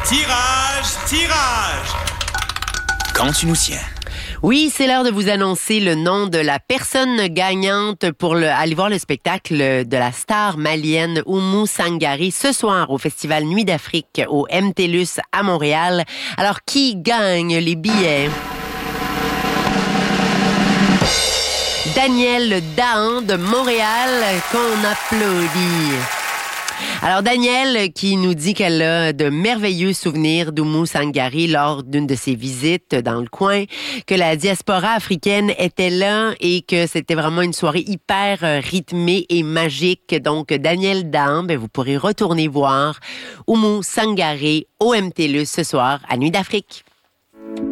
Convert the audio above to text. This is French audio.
Tirage! Quand tu nous tiens. Oui, c'est l'heure de vous annoncer le nom de la personne gagnante pour aller voir le spectacle de la star malienne Oumou Sangaré ce soir au Festival Nuit d'Afrique au MTLUS à Montréal. Alors, qui gagne les billets? Danielle Dahan de Montréal, qu'on applaudit. Alors, Danielle qui nous dit qu'elle a de merveilleux souvenirs d'Oumou Sangaré lors d'une de ses visites dans le coin, que la diaspora africaine était là et que c'était vraiment une soirée hyper rythmée et magique. Donc, Danielle Dahan, vous pourrez retourner voir Oumou Sangaré au MTLUS ce soir à Nuit d'Afrique.